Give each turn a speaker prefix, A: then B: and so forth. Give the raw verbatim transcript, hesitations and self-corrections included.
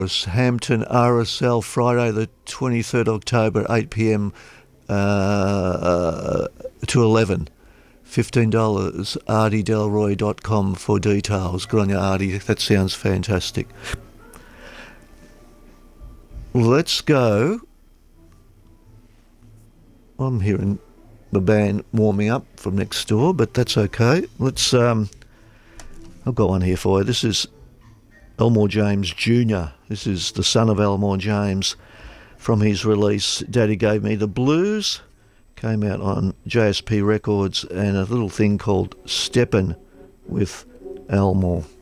A: Hampton R S L, Friday the twenty-third of October, eight p.m. Uh, to eleven. fifteen dollars, artie delroy dot com for details. Good on you, Artie. That sounds fantastic. Let's go. I'm hearing the band warming up from next door, but that's okay. Let's, um, I've got one here for you. This is Elmore James Junior This is the son of Elmore James from his release, Daddy Gave Me the Blues. Came out on J S P Records, and a little thing called Steppin' with Elmore.